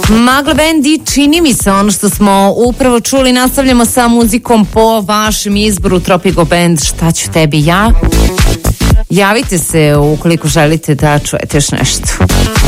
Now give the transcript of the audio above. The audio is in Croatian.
Magla Band i čini mi se ono što smo upravo čuli. Nastavljamo sa muzikom po vašem izboru. Tropico Band, Šta ću tebi ja. Javite se ukoliko želite da čujete još nešto.